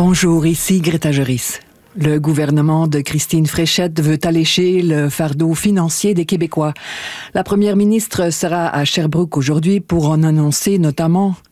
Bonjour, ici Greta Joris. Le gouvernement de Christine Fréchette veut alléger le fardeau financier des Québécois. La première ministre sera à Sherbrooke aujourd'hui pour en annoncer notamment